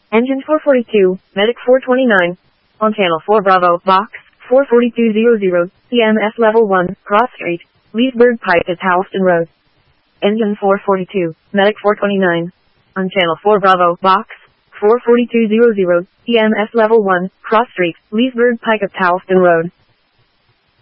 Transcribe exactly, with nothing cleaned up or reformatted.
Engine four forty-two, Medic four twenty-nine. On Channel four Bravo, Box four forty-two hundred, E M S Level one, Cross Street, Leesburg Pike at Halston Road. Engine four forty-two, Medic four twenty-nine. On Channel four Bravo, Box four forty-two hundred, E M S Level one, Cross Street, Leesburg Pike at Halston Road.